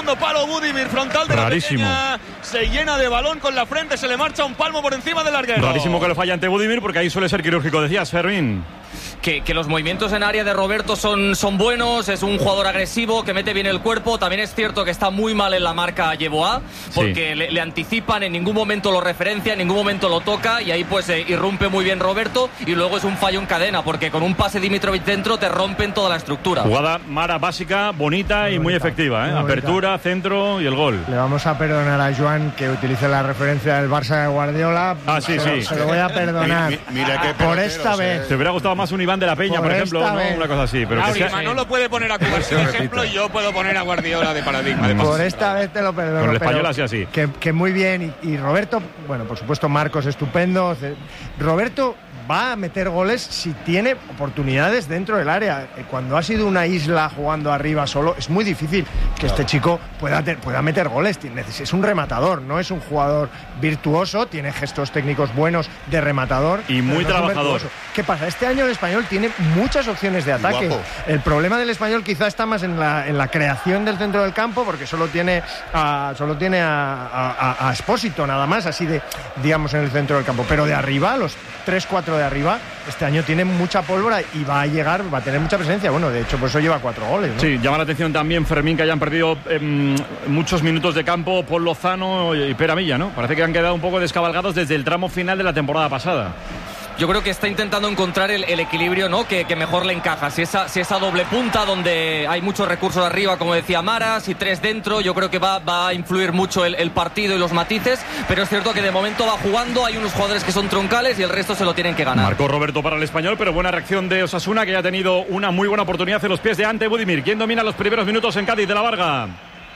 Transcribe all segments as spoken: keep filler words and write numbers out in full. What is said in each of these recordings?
segundo palo Budimir, frontal de Rarísimo. la pequeña, se llena de balón con la frente, se le marcha un palmo por encima del larguero. Rarísimo que lo falle ante Budimir, porque ahí suele ser quirúrgico, decías, Fermín. Que, que los movimientos en área de Roberto son, son buenos, es un jugador agresivo que mete bien el cuerpo. También es cierto que está muy mal en la marca Yeboah, porque sí. le, le anticipan, en ningún momento lo referencia, en ningún momento lo toca, y ahí pues eh, irrumpe muy bien Roberto, y luego es un fallo en cadena, porque con un pase Dimitrovic dentro te rompen toda la estructura. Jugada Mara básica, bonita muy y bonita, muy efectiva, ¿eh? Muy apertura, bonita. Centro y el gol. Le vamos a perdonar a Joan que utilice la referencia del Barça de Guardiola. Ah, sí, se, sí. Se lo voy a perdonar. Mi, mi, mira qué por esta vez. Te hubiera gustado más un Iván de la Peña, por, por ejemplo, ¿no? Una cosa así. Pero ah, que sea... Manolo puede poner a Cuba de ejemplo y yo puedo poner a Guardiola de paradigma. Además. Por esta vez te lo perdono. Con el español así así. Que, que muy bien. Y, y Roberto, bueno, por supuesto, Marcos estupendo. Roberto va a meter goles si tiene oportunidades dentro del área. Cuando ha sido una isla jugando arriba solo, es muy difícil que claro. este chico pueda, te, pueda meter goles. Es un rematador, no es un jugador virtuoso, tiene gestos técnicos buenos de rematador. Y muy no trabajador. ¿Qué pasa? Este año el Español tiene muchas opciones de ataque. Guapo. El problema del Español quizá está más en la, en la creación del centro del campo, porque solo tiene a, solo tiene a, a, a Espósito nada más, así de, digamos, en el centro del campo. Pero de arriba, los tres cuatro de arriba, este año tiene mucha pólvora y va a llegar, va a tener mucha presencia. Bueno, de hecho, por eso lleva cuatro goles, ¿no? Sí, llama la atención también, Fermín, que hayan perdido eh, muchos minutos de campo Paul Lozano y Pere Milla, ¿no? Parece que han quedado un poco descabalgados desde el tramo final de la temporada pasada. Yo creo que está intentando encontrar el, el equilibrio, ¿no? que, que mejor le encaja. Si esa, si esa doble punta donde hay muchos recursos arriba, como decía Mara, si tres dentro, yo creo que va, va a influir mucho el, el partido y los matices, pero es cierto que de momento va jugando, hay unos jugadores que son troncales y el resto se lo tienen que ganar. Marcó Roberto para el Español, pero buena reacción de Osasuna, que ya ha tenido una muy buena oportunidad en los pies de Ante Budimir. ¿Quién domina los primeros minutos en Cádiz? De la Varga.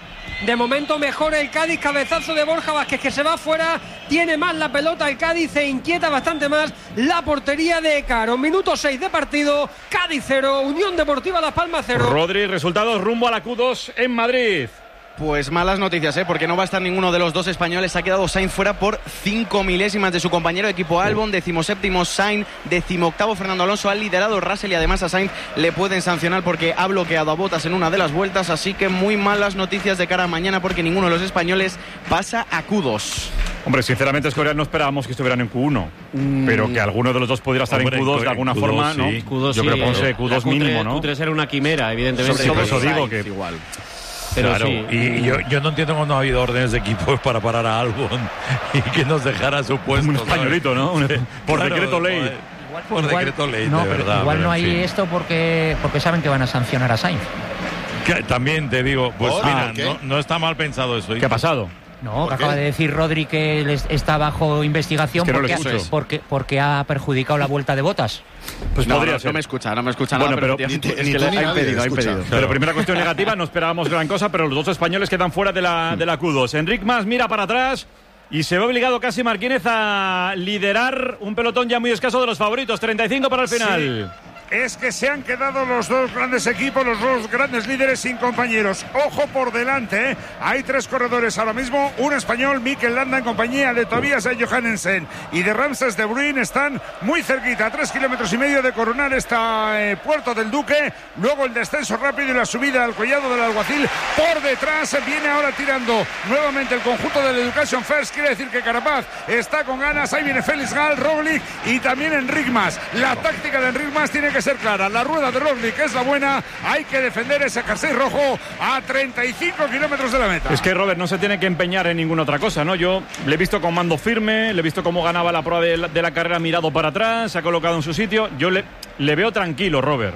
De momento mejor el Cádiz, cabezazo de Borja Vázquez que se va fuera, tiene más la pelota el Cádiz e inquieta bastante más la portería de Caro. Minuto seis de partido, Cádiz cero, Unión Deportiva Las Palmas cero. Rodri, resultados rumbo a la Q dos en Madrid. Pues malas noticias, ¿eh? Porque no va a estar ninguno de los dos españoles. Ha quedado Sainz fuera por cinco milésimas de su compañero de equipo Albon. Decimoséptimo Sainz, decimoctavo Fernando Alonso. Ha liderado Russell y además a Sainz le pueden sancionar porque ha bloqueado a Bottas en una de las vueltas. Así que muy malas noticias de cara a mañana porque ninguno de los españoles pasa a Q dos. Hombre, sinceramente es que no esperábamos que estuvieran en Q uno, mm. pero que alguno de los dos pudiera estar Hombre, en Q dos de alguna Q dos, forma, sí. ¿no? Q dos, Yo sí, creo que Ponce Q dos mínimo, ¿no? Q tres era una quimera, evidentemente. Sobre todo eso digo que igual. Pero claro, sí. y yo, yo no entiendo cuando ha habido órdenes de equipos para parar a Albon y que nos dejara su puesto. Un españolito, ¿no? Un, por claro, decreto ley. Igual, por igual, decreto ley, no, de pero verdad. Igual pero no hay sí. esto porque, porque saben que van a sancionar a Sainz. Que, también te digo, pues oh, mira, ¿qué? no, no está mal pensado eso. ¿Qué ha pasado? No, que acaba de decir Rodri que les está bajo investigación es que porque, no ha, porque, porque ha perjudicado la vuelta de Bottas. Pues no, podría no, ser. no me escucha, no me escucha bueno, nada, pero, pero ni, es ni que le ha impedido, ha impedido. Claro. Pero primera cuestión negativa, no esperábamos gran cosa, pero los dos españoles quedan fuera de la, de la Q dos. Enric Mas mira para atrás y se ve obligado casi Marquínez a liderar un pelotón ya muy escaso de los favoritos. treinta y cinco para el final. Sí. Es que se han quedado los dos grandes equipos, los dos grandes líderes sin compañeros. Ojo por delante, ¿eh? Hay tres corredores ahora mismo. Un español, Mikel Landa, en compañía de Tobias Johannesen y de Ramses de Bruyne. Están muy cerquita, a tres kilómetros y medio de coronar este eh, Puerto del Duque. Luego el descenso rápido y la subida al collado del Alguacil. Por detrás viene ahora tirando nuevamente el conjunto del Education First. Quiere decir que Carapaz está con ganas. Ahí viene Félix Gal, Roglic y también Enric Mas. La táctica de Enric Mas tiene que ser clara, la rueda de Roglic es la buena, hay que defender ese jersey rojo a treinta y cinco kilómetros de la meta. Es que Robert no se tiene que empeñar en ninguna otra cosa, ¿no? Yo le he visto con mando firme, le he visto cómo ganaba la prueba de la, de la carrera mirado para atrás, se ha colocado en su sitio, yo le, le veo tranquilo, Robert.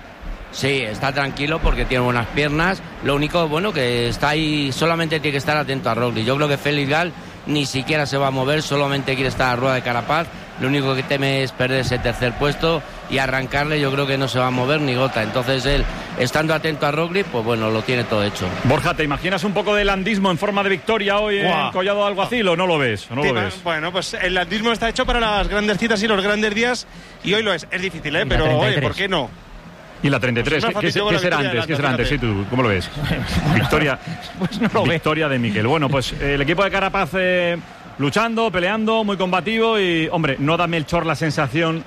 Sí, está tranquilo porque tiene buenas piernas, lo único bueno que está ahí, solamente tiene que estar atento a Roglic. Yo creo que Félix Gal ni siquiera se va a mover, solamente quiere estar a rueda de Carapaz. Lo único que teme es perder ese tercer puesto y arrancarle. Yo creo que no se va a mover ni gota. Entonces él, estando atento a Roglic, pues bueno, lo tiene todo hecho. Borja, ¿te imaginas un poco de landismo en forma de victoria hoy wow. en Collado de Alguacil o no lo ves? ¿O no lo ves? Bueno, pues el landismo está hecho para las grandes citas y los grandes días y hoy lo es. Es difícil, ¿eh? Pero oye, ¿por qué no? Y la treinta y tres, pues ¿qué, ¿qué, ¿qué será antes? ¿Qué será antes? Sí, tú, ¿cómo lo ves? Victoria, pues no lo victoria de Mikel. Bueno, pues eh, el equipo de Carapaz eh, luchando, peleando, muy combativo y, hombre, no da Melchor la sensación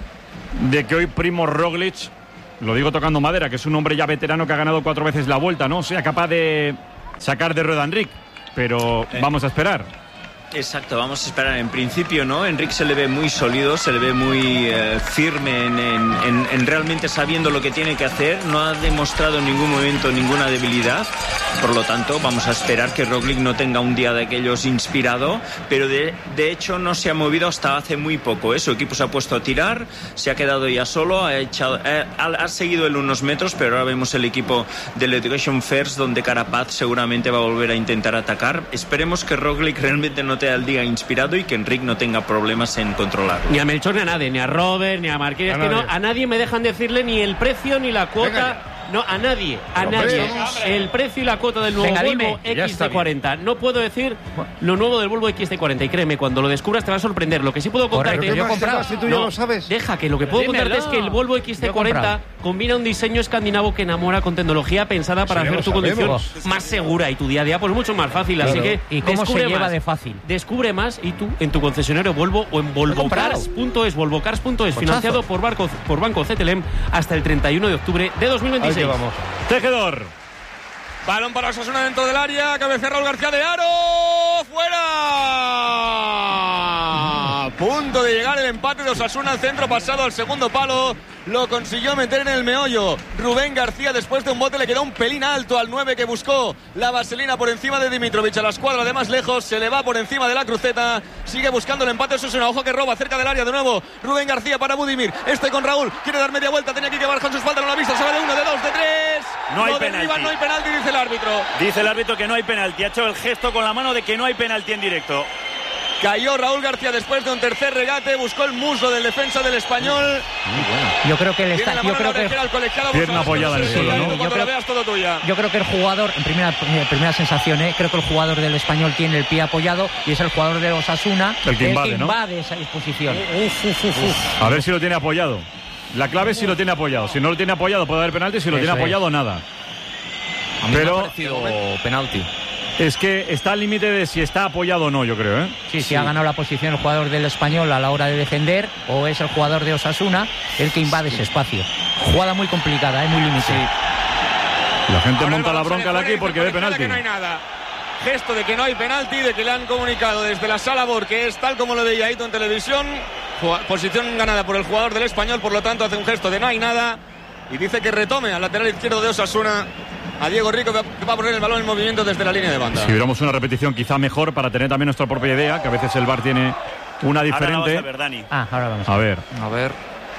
de que hoy Primo Roglic, lo digo tocando madera, que es un hombre ya veterano que ha ganado cuatro veces la Vuelta, ¿no? Sea capaz de sacar de rueda a Enric, pero eh. vamos a esperar. Exacto, vamos a esperar. En principio, ¿no? Enric se le ve muy sólido, se le ve muy eh, firme en, en, en, en realmente sabiendo lo que tiene que hacer. No ha demostrado en ningún momento ninguna debilidad. Por lo tanto, vamos a esperar que Roglic no tenga un día de aquellos inspirado. Pero de, de hecho no se ha movido hasta hace muy poco, ¿eh? Su equipo se ha puesto a tirar, se ha quedado ya solo, ha, echado, eh, ha, ha seguido él unos metros, pero ahora vemos el equipo del Education First, donde Carapaz seguramente va a volver a intentar atacar. Esperemos que Roglic realmente no al día inspirado y que Enric no tenga problemas en controlarlo. Ni a Melchor ni a nadie, ni a Robert, ni a Marquínez, que no, a nadie me dejan decirle ni el precio ni la cuota. Venga. No, a nadie, a Pero nadie. El precio y la cuota del nuevo Venga, Volvo X C cuarenta. No puedo decir lo nuevo del Volvo X C cuarenta. Y créeme, cuando lo descubras te va a sorprender. Lo que sí puedo contarte... Pero yo si tú ya no, lo sabes. Deja que lo que puedo Dímelo. contarte es que el Volvo X C cuarenta combina un diseño escandinavo que enamora con tecnología pensada para hacer tu conducción más segura y tu día a día pues mucho más fácil. Claro. Así que ¿Y cómo se lleva más, de fácil? Descubre más y tú en tu concesionario Volvo o en volvocars punto es. volvocars punto es, financiado por, Barco, por Banco C T L M hasta el treinta y uno de octubre de dos mil veintiséis. Vamos. Tejedor. Balón para Osasuna dentro del área. Cabecea Raúl García de Aro. ¡Fuera! A punto de llegar el empate de Osasuna al centro pasado al segundo palo. Lo consiguió meter en el meollo Rubén García después de un bote. Le quedó un pelín alto al nueve que buscó la vaselina por encima de Dimitrovic. A la escuadra de más lejos se le va por encima de la cruceta. Sigue buscando el empate Osasuna. Ojo que roba cerca del área de nuevo Rubén García para Budimir. Este con Raúl. Quiere dar media vuelta. Tenía que llevar con sus faltas. No la ha visto. Se va de uno, de dos, de tres. No hay penalti. No hay penalti, dice el árbitro. Dice el árbitro que no hay penalti. Ha hecho el gesto con la mano de que no hay penalti en directo. Cayó Raúl García después de un tercer regate, buscó el muslo del defensa del Español. Muy bueno. Yo creo que él está, yo creo que pierna apoyada en el suelo, ¿no? Yo creo, veas, todo tuya. yo creo que el jugador, en primera eh, primera sensación, eh, creo que el jugador del Español tiene el pie apoyado y es el jugador de Osasuna el que invade, el que ¿no? invade esa disposición. Uf, uf, uf, uf. A ver si lo tiene apoyado. La clave es si lo tiene apoyado. Si no lo tiene apoyado puede haber penalti, si lo Eso tiene apoyado es. nada. A mí Pero me ha parecido penalti. Es que está al límite de si está apoyado o no, yo creo, ¿eh? Sí, sí, sí, ha ganado la posición el jugador del Español a la hora de defender, o es el jugador de Osasuna el que invade sí. ese espacio. Jugada muy complicada, ¿eh? Muy límite. Sí. La gente Ahora monta la bronca de aquí porque ve penalti. Que no hay nada. Gesto de que no hay penalti, de que le han comunicado desde la sala B O R, que es tal como lo veía Aito en televisión. Posición ganada por el jugador del Español, por lo tanto hace un gesto de no hay nada y dice que retome al lateral izquierdo de Osasuna, a Diego Rico, que va a poner el balón en movimiento desde la línea de banda. Si hubiéramos una repetición quizá mejor para tener también nuestra propia idea, que a veces el V A R tiene una diferente. Ahora vamos a ver, Dani. Ah, ahora vamos a ver. A ver.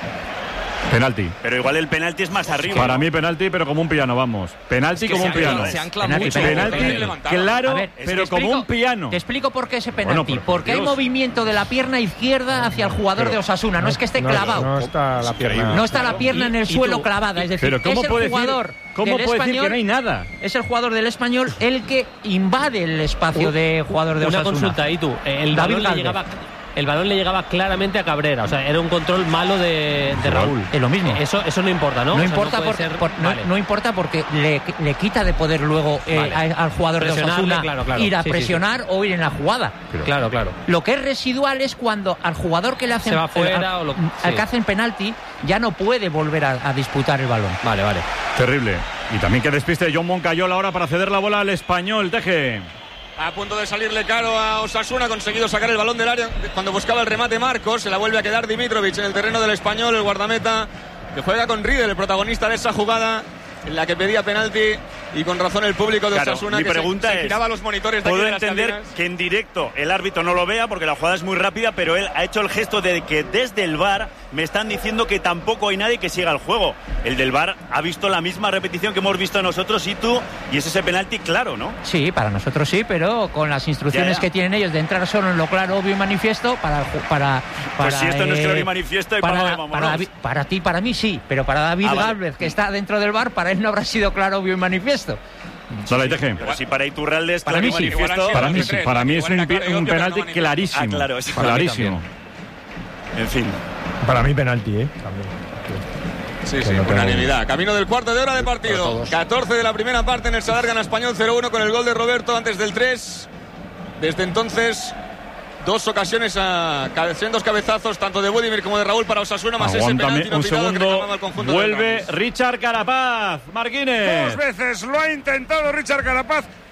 Penalti. Pero igual el penalti es más arriba. Para ¿no? mí penalti, pero como un piano, vamos. Penalti es que como un piano. Se ancla penalti, mucho. Penalti, penalti claro, ver, pero como explico, un piano. Te explico por qué ese penalti. Bueno, porque Dios. hay movimiento de la pierna izquierda hacia el jugador pero, de Osasuna. No, no es que esté no, clavado. No está la pierna. No está la pierna en el suelo clavada. Es decir, pero ¿cómo es el puede jugador decir, ¿cómo del puede español, decir que no hay nada? Es el jugador del Español el que invade el espacio uh, de jugador de Osasuna. Una consulta, y tú. El David balón le llegaba... El balón le llegaba claramente a Cabrera, o sea, era un control malo de, de Raúl. Es lo mismo. Eso, eso no importa, ¿no? No, o sea, importa, no, por, ser... por, no, vale. no importa porque le, le quita de poder luego eh, vale. a, al jugador de Osasuna claro, claro. ir a sí, presionar sí, sí. o ir en la jugada. Pero, claro, claro. Lo que es residual es cuando al jugador que le hacen Se va fuera, al, o lo, al sí. que hacen penalti ya no puede volver a, a disputar el balón. Vale, vale. Terrible. Y también que despiste John Moncayola ahora para ceder la bola al Español. Teje. A punto de salirle caro a Osasuna, ha conseguido sacar el balón del área cuando buscaba el remate Marcos. Se la vuelve a quedar Dimitrovic en el terreno del Español, el guardameta que juega con Riedel, el protagonista de esa jugada en la que pedía penalti, y con razón el público de claro, Osasuna mi que pregunta se, se es, giraba los monitores de puedo aquí de las entender cabinas. Que en directo el árbitro no lo vea porque la jugada es muy rápida, pero él ha hecho el gesto de que desde el V A R me están diciendo que tampoco hay nadie que siga el juego. El del V A R ha visto la misma repetición que hemos visto nosotros y tú, y es ese penalti claro, ¿no? Sí, para nosotros sí, pero con las instrucciones ya, ya. que tienen ellos de entrar solo en lo claro, obvio y manifiesto para... para, para pues si esto eh, no es claro y manifiesto, para, para, para, para ti, para mí sí, pero para David ah, Gálvez, vale. que está dentro del V A R, para él no habrá sido claro, obvio y manifiesto. Dale, Teje. Pero si para Iturralde es para claro mí y manifiesto. Sí. Para mí sí. Para mí es un, un penalti clarísimo. Ah, claro, es clarísimo. En fin. Para mí penalti, ¿eh? También. Sí, sí, unanimidad. Camino del cuarto de hora de partido. catorce de la primera parte en el Sadar, gana Español cero uno con el gol de Roberto antes del tres. Desde entonces, dos ocasiones a dos cabezazos, tanto de Budimir como de Raúl para Osasuna, más Aguántame ese penalti no un pitado segundo. que reclamaba el conjunto Vuelve de Richard Carapaz. Marquínez. Dos veces lo ha intentado Richard Carapaz.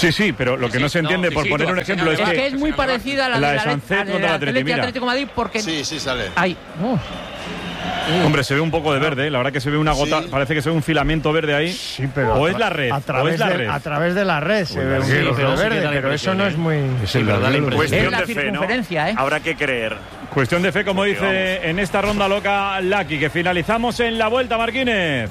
Sí, sí, pero lo que sí, no se entiende, no, por sí, poner sí, un ejemplo, Es es que que es muy parecida a la, la de de la, Sancet la de contra el Atleti Atleti, mira. Atlético de Madrid porque Sí, sí sale. hay uh, Hombre, se ve un poco de verde, la verdad que se ve una gota, Sí. parece que se ve un filamento verde ahí. Sí, pero o a es tra- la red, a o través, es la de, red. a través de la red se ve un sí, hilo pero sí verde, que da la pero eso impresión, no ¿eh? es muy... Es el verde. Cuestión Es la de fe, ¿no? circunferencia, ¿eh? Habrá que creer. Cuestión de fe, como Porque dice vamos. en esta ronda loca Lucky, que finalizamos en la vuelta, Marquínez.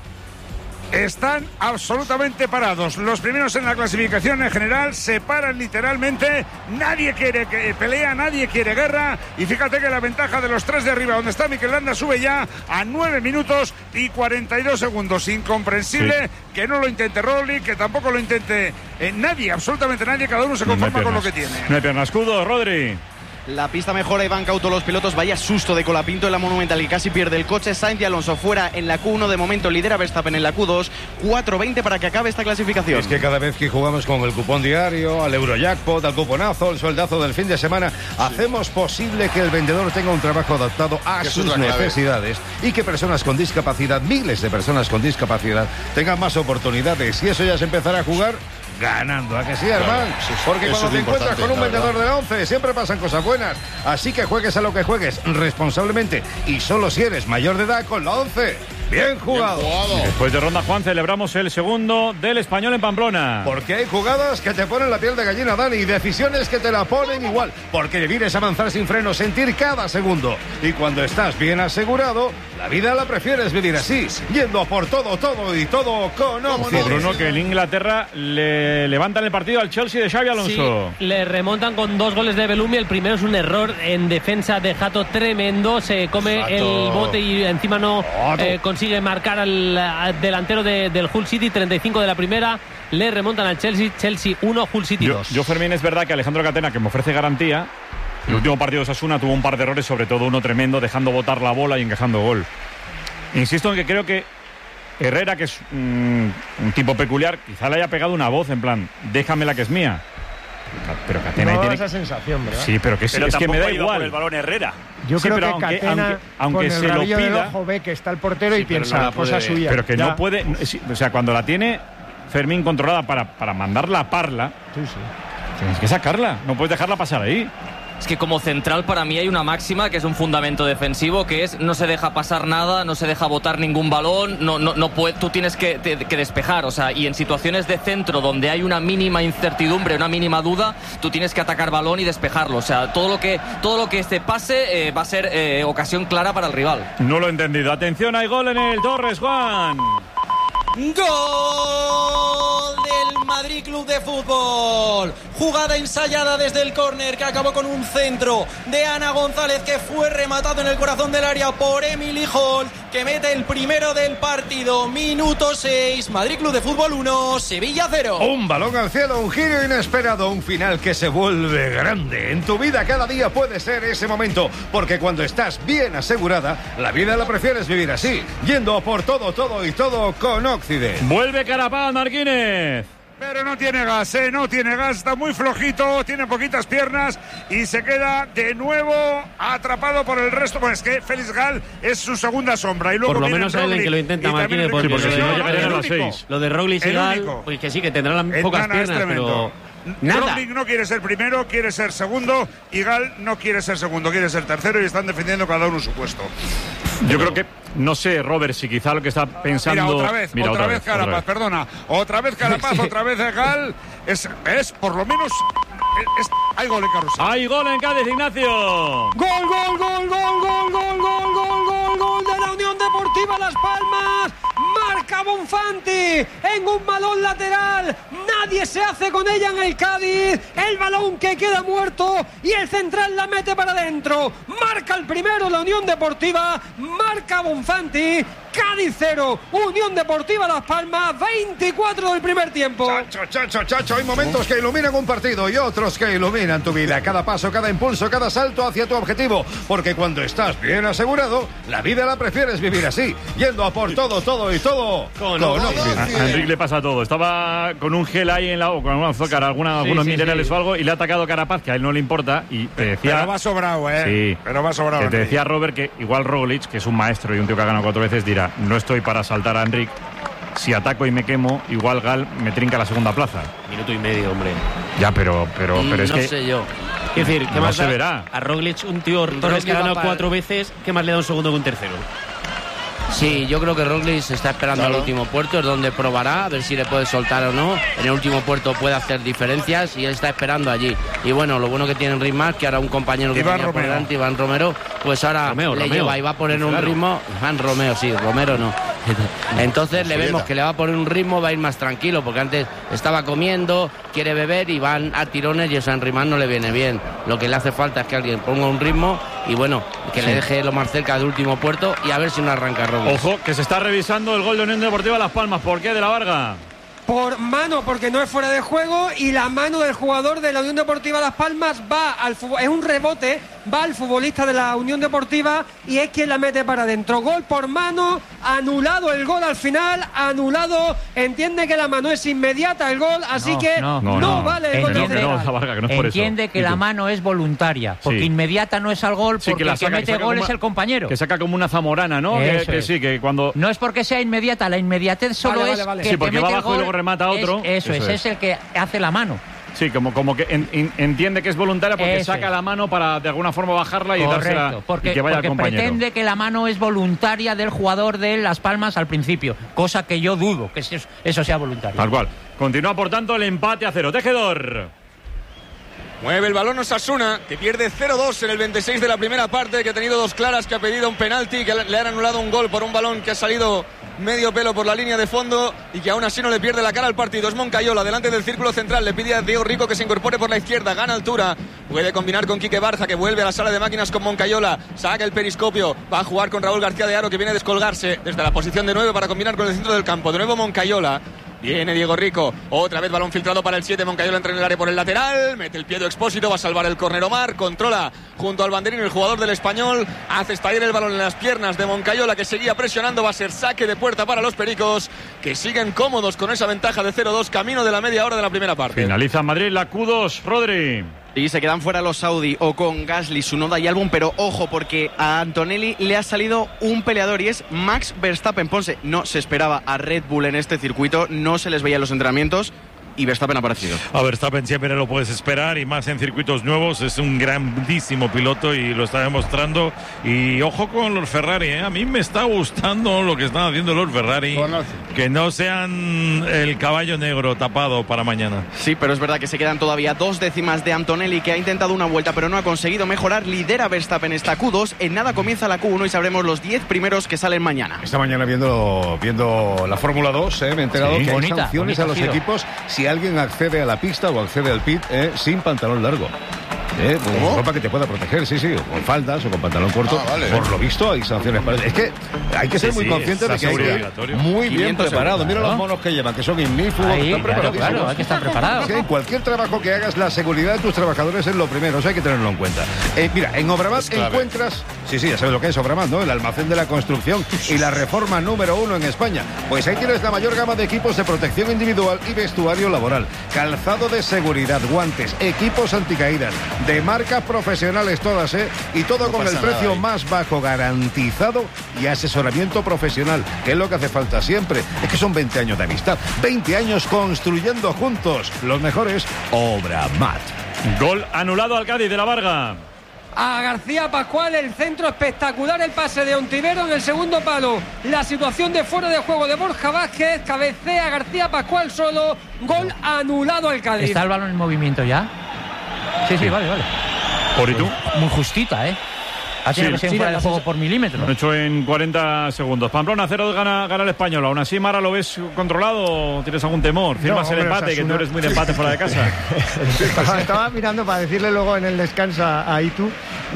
Están absolutamente parados. Los primeros en la clasificación en general se paran literalmente. Nadie quiere que pelea, nadie quiere guerra. Y fíjate que la ventaja de los tres de arriba, donde está Mikel Landa, sube ya a nueve minutos y cuarenta y dos segundos. Incomprensible Sí. que no lo intente Roglic, que tampoco lo intente eh, nadie, absolutamente nadie. Cada uno se No hay conforma con lo piernas. que tiene. No hay piernas. Escudo, Rodri. La pista mejora y van cautos los pilotos. Vaya susto de Colapinto en la Monumental, que casi pierde el coche. Sainz y Alonso fuera en la Q uno. De momento lidera Verstappen en la Q dos. cuatro veinte para que acabe esta clasificación. Es que cada vez que jugamos con el cupón diario, al Eurojackpot, al cuponazo, el sueldazo del fin de semana, hacemos posible que el vendedor tenga un trabajo adaptado a Que eso sus es la clave. necesidades y que personas con discapacidad, miles de personas con discapacidad, tengan más oportunidades. Y eso ya se empezará a jugar ganando. ¿A que sí, Armand? Eso es- Porque eso cuando es te lo encuentras importante, con un la vendedor verdad. de la once, siempre pasan cosas buenas. Así que juegues a lo que juegues responsablemente y solo si eres mayor de edad con la once. Bien jugado. Bien jugado. Después de ronda, Juan, celebramos el segundo del Español en Pamplona. Porque hay jugadas que te ponen la piel de gallina, Dani, y decisiones que te la ponen igual. Porque vivir es avanzar sin freno, sentir cada segundo. Y cuando estás bien asegurado, la vida la prefieres vivir así, yendo a por todo, todo y todo con Sí, Oxide. Bruno, que en Inglaterra le levantan el partido al Chelsea de Xavi Alonso. Sí, le remontan con dos goles de Bellumi. El primero es un error en defensa de Jato tremendo. Se come Jato. el bote y encima no eh, consigue marcar al, al delantero de- del Hull City. treinta y cinco de la primera. Le remontan al Chelsea. Chelsea uno, Hull City Yo, dos. yo, Fermín, es verdad que Alejandro Catena, que me ofrece garantía, el último partido de Osasuna tuvo un par de errores, sobre todo uno tremendo, dejando botar la bola y encajando gol. Insisto en que creo que Herrera, que es mm, un tipo peculiar, quizá le haya pegado una voz en plan, déjame la que es mía. Pero Catena ahí No, tiene... esa sensación, ¿verdad? Sí, pero que, es- Pero es que me tampoco da ha ido igual. por el balón Herrera. Yo Sí, creo pero que aunque- Catena, aunque- aunque con el se lo rabillo del pida- ojo, ve que está el portero y Sí, pero piensa, no la cosa puede- suya. Pero que Ya. no puede... sí, o sea, cuando la tiene Fermín controlada para, para mandarla a parla, Sí, sí. tienes que sacarla. No puedes dejarla pasar ahí. Es que como central para mí hay una máxima que es un fundamento defensivo, que es no se deja pasar nada, no se deja botar ningún balón, no, no, no puede, tú tienes que, te- que despejar, o sea, y en situaciones de centro donde hay una mínima incertidumbre, una mínima duda, tú tienes que atacar balón y despejarlo, o sea, todo lo que todo lo que este pase eh, va a ser eh, ocasión clara para el rival. No lo he entendido. Atención, hay gol en el Torres, Juan. Gol del Madrid Club de Fútbol. Jugada ensayada desde el córner que acabó con un centro de Ana González que fue rematado en el corazón del área por Emily Hall, que mete el primero del partido. Minuto seis, Madrid Club de Fútbol uno, Sevilla cero. Un balón al cielo, un giro inesperado, un final que se vuelve grande. En tu vida cada día puede ser ese momento, porque cuando estás bien asegurada, la vida la prefieres vivir así, yendo a por todo, todo y todo con Occidente. Vuelve Carapaz, Marquínez. Pero no tiene gas, ¿eh? No tiene gas, está muy flojito, tiene poquitas piernas y se queda de nuevo atrapado por el resto. Pues es que Félix Gal es su segunda sombra. Y luego Por lo viene menos hay alguien Roglic que lo intenta, y también Martínez, Enrique porque, porque si no Guzmán. llegarían El a las único. seis. Lo de Roglic y El Gal, único. pues que sí, que tendrán El pocas Nana es piernas, tremendo. pero nada. Roglic no quiere ser primero, quiere ser segundo y Gal no quiere ser segundo, quiere ser tercero y están defendiendo cada uno su puesto. Yo creo que, no sé, Robert, si quizá lo que está pensando... Mira, otra vez, Mira, otra, vez otra Carapaz, vez. perdona. Otra vez Carapaz, otra vez Gal. Es, es por lo menos... es- hay gol en Carrusel. ¡Hay gol en Cádiz, Ignacio! Gol, gol, gol, gol, gol, gol, gol, gol, gol, gol de la Unión Deportiva Las Palmas. Marca Bonfanti en un balón lateral. Nadie se hace con ella en el Cádiz. El balón que queda muerto y el central la mete para adentro. Marca el primero la Unión Deportiva. Marca Bonfanti. Cádiz cero, Unión Deportiva Las Palmas, veinticuatro del primer tiempo. Chacho, chacho, chacho, hay momentos que iluminan un partido y otros que iluminan tu vida. Cada paso, cada impulso, cada salto hacia tu objetivo. Porque cuando estás bien asegurado, la vida la prefieres vivir así, yendo a por todo, todo y todo con, Occidente. A, a Enrique le pasa todo. Estaba con un gel ahí en la o con alguna azúcar, alguna, Sí, algunos sí, minerales sí. o algo, y le ha atacado Carapaz, que a él no le importa, y te decía... Pero va sobrado, ¿eh? Sí. Pero va sobrado. Que te Enrique. decía Robert que igual Roglic, que es un maestro y un tío que ha ganado cuatro veces, dirá, no estoy para saltar a Enrique, si ataco y me quemo, igual Gal me trinca la segunda plaza. Minuto y medio, hombre. Ya, pero, pero, pero es no que... No sé yo. Es decir, ¿qué no más se da? verá. A Roglic, un tío Torres que ha ganado cuatro veces, ¿qué más le da un segundo que un tercero? Sí, yo creo que Roglic está esperando claro. al último puerto, es donde probará a ver si le puede soltar o no. En el último puerto puede hacer diferencias y él está esperando allí. Y bueno, lo bueno que tiene Ritmas, que ahora un compañero que Iván tenía por Romero. delante, Iván Romero, pues ahora Romeo, le Romeo. lleva y va a poner un Claro. ritmo. Iván Romeo, sí, Romero no. Entonces le vemos que le va a poner un ritmo, va a ir más tranquilo, porque antes estaba comiendo, quiere beber y van a tirones y eso a Ritmas no le viene bien. Lo que le hace falta es que alguien ponga un ritmo y bueno, que sí. le deje lo más cerca del último puerto y a ver si no arranca Roglic. Ojo, que se está revisando el gol de Unión Deportiva Las Palmas. ¿Por qué, de la Varga? Por mano, porque no es fuera de juego, y la mano del jugador de la Unión Deportiva Las Palmas va al fútbol, es un rebote, va al futbolista de la Unión Deportiva y es quien la mete para adentro. Gol por mano, anulado el gol al final, anulado, entiende que la mano es inmediata el gol, así No, que no, no, no. vale el gol. Entiende, No, la Varga, que no es por eso. entiende que la mano es voluntaria, porque Sí. inmediata no es al gol, Sí, porque que la el que saca, que mete saca gol como es una- el compañero. Que saca como una zamorana, ¿no? Que, Eso que es. sí, que cuando... No es porque sea inmediata, la inmediatez solo Vale, es vale, vale. que Sí, el que porque va mete el abajo y gol luego remata otro. es- eso, Eso es, es. es el que hace la mano. Sí, como, como que en- en- entiende que es voluntaria porque Eso saca es. la mano para de alguna forma bajarla y Correcto, dársela porque, y que vaya al porque compañero. pretende que la mano es voluntaria del jugador de Las Palmas al principio, cosa que yo dudo que eso, eso sea voluntario. Tal cual. Continúa, por tanto, el empate a cero. Tejedor. Mueve el balón Osasuna, que pierde cero dos en el veintiséis de la primera parte, que ha tenido dos claras, que ha pedido un penalti, que le han anulado un gol por un balón que ha salido medio pelo por la línea de fondo y que aún así no le pierde la cara al partido. Es Moncayola, delante del círculo central, le pide a Diego Rico que se incorpore por la izquierda, gana altura, puede combinar con Quique Barja, que vuelve a la sala de máquinas con Moncayola, saca el periscopio, va a jugar con Raúl García de Haro, que viene a descolgarse desde la posición de nueve para combinar con el centro del campo. De nuevo Moncayola. Viene Diego Rico, otra vez balón filtrado para el siete, Moncayola entra en el área por el lateral, mete el pie de Expósito, va a salvar el córner Omar, controla junto al banderín el jugador del Español, hace estallar el balón en las piernas de Moncayola, que seguía presionando, va a ser saque de puerta para los Pericos, que siguen cómodos con esa ventaja de cero dos, camino de la media hora de la primera parte. Finaliza en Madrid la Q dos, Rodri. Y se quedan fuera los Saudi o con Gasly, Tsunoda y Albon, pero ojo porque a Antonelli le ha salido un peleador y es Max Verstappen. Ponce, no se esperaba a Red Bull en este circuito, no se les veía en los entrenamientos y Verstappen ha aparecido. A Verstappen siempre lo puedes esperar y más en circuitos nuevos, es un grandísimo piloto y lo está demostrando. Y ojo con los Ferrari, ¿eh? A mí me está gustando lo que están haciendo los Ferrari, que no sean el caballo negro tapado para mañana. Sí, pero es verdad que se quedan todavía dos décimas de Antonelli, que ha intentado una vuelta pero no ha conseguido mejorar. Lidera Verstappen esta Q dos, en nada comienza la Q uno y sabremos los diez primeros que salen mañana. Esta mañana viendo, viendo la Fórmula dos, ¿eh? me he enterado Sí, que bonita, hay sanciones bonita a los ha sido. equipos si alguien accede a la pista o accede al pit eh, sin pantalón largo. ¿Eh? Con ropa que te pueda proteger, sí, sí, o con faldas o con pantalón corto. Ah, vale. Por lo visto hay sanciones para... Es que hay que ser Sí, muy sí, consciente de es que hay que ir obligatorio. muy bien quinientos preparado. euros, Mira claro. los monos que llevan, que son ignífugos, Ahí, que están claro, preparadísimos. claro, hay que estar preparado. Es que en cualquier trabajo que hagas, la seguridad de tus trabajadores es lo primero, eso hay que tenerlo en cuenta. Eh, mira, en Obramat encuentras, sí, sí, ya sabes lo que es Obramat, ¿no? El almacén de la construcción y la reforma número uno en España. Pues ahí tienes la mayor gama de equipos de protección individual y vestuario laboral, calzado de seguridad, guantes, equipos anticaídas, de marcas profesionales todas, ¿eh? Y todo No con el pasa precio nada, ¿eh? más bajo, garantizado y asesoramiento profesional, que es lo que hace falta siempre. Es que son veinte años de amistad, veinte años construyendo juntos. Los mejores, Obramat. Gol anulado al Cádiz de la Varga. A García Pascual, el centro espectacular, el pase de Ontivero en el segundo palo. La situación de fuera de juego de Borja Vázquez, cabecea García Pascual solo, gol anulado al Cádiz. ¿Está el balón en movimiento ya? Sí, sí, vale, vale. ¿Por y tú? Muy justita, ¿eh? Ha tenido Sí, que ser sí, fuera de la juego sens- por milímetros. Lo han hecho en cuarenta segundos. Pamplona, cero gana, gana el Español. Aún así, Mara, ¿lo ves controlado o tienes algún temor? ¿Firmas No, el hombre, empate, que tú Osasuna- eres muy de empate fuera de casa? estaba, estaba mirando para decirle luego en el descanso a Itu